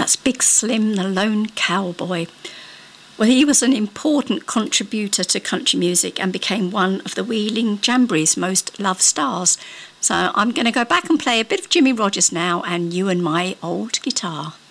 That's Big Slim, the Lone Cowboy. Well, he was an important contributor to country music and became one of the Wheeling Jamboree's most loved stars. So I'm going to go back and play a bit of Jimmie Rodgers now and You and My Old Guitar.